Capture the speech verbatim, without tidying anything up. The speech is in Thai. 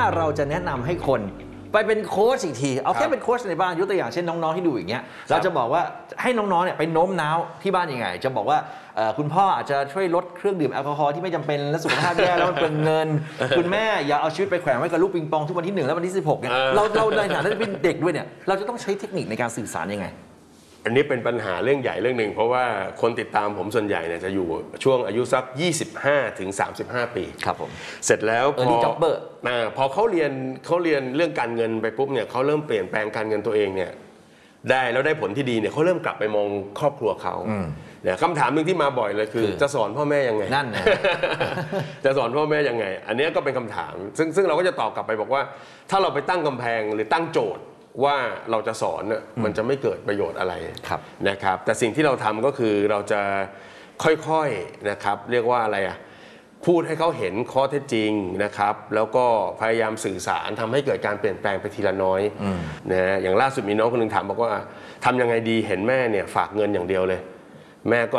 เราจะแนะนำให้คนไปเป็นโค้ชอีกทีเอาแค่เป็นโค้ชในบ้านยกตัวอย่างเช่นน้องๆที่ดูอย่างเงี้ยเราจะบอกว่าให้น้องๆเนี่ยไปโน้มน้าวที่บ้านยังไงจะบอกว่าคุณพ่ออาจจะช่วยลดเครื่องดื่มแอลกอฮอล์ที่ไม่จำเป็นและสุขภาพแย่แล้วมันเป็นเงินคุณแม่อย่าเอาชีวิตไปแขวนไว้กับลูกปิงปองทุกวันที่หนึ่งและวันที่สิบหกเนี่ยเราเราในฐานะที่เป็นเด็กด้วยเนี่ยเราจะต้องใช้เทคนิคในการสื่อสารยังไงอันนี้เป็นปัญหาเรื่องใหญ่เรื่องหนึ่งเพราะว่าคนติดตามผมส่วนใหญ่เนี่ยจะอยู่ช่วงอายุสักยี่สิบห้าถึงสามสิบห้าปีครับผมเสร็จแล้วพอ jobber พอเขาเรียนเขาเรียนเรื่องการเงินไปปุ๊บเนี่ยเขาเริ่มเปลี่ยนแปลงการเงินตัวเองเนี่ยได้แล้วได้ผลที่ดีเนี่ยเขาเริ่มกลับไปมองครอบครัวเขาเนี่ยคำถามหนึ่งที่มาบ่อยเลยคือจะสอนพ่อแม่ยังไงนั่นนะจะสอนพ่อแม่ยังไงอันนี้ก็เป็นคำถามซึ่งซึ่งเราก็จะตอบกลับไปบอกว่าถ้าเราไปตั้งกำแพงหรือตั้งโจทย์ว่าเราจะสอนน่ะมันจะไม่เกิดประโยชน์อะไรนะครับแต่สิ่งที่เราทำก็คือเราจะค่อยๆนะครับเรียกว่าอะไรอ่ะพูดให้เขาเห็นข้อเท็จจริงนะครับแล้วก็พยายามสื่อสารทำให้เกิดการเปลี่ยนแปลงไปทีละน้อยนะอย่างล่าสุดมีน้องคนนึงถามบอกว่าทำยังไงดีเห็นแม่เนี่ยฝากเงินอย่างเดียวเลยแม่ก็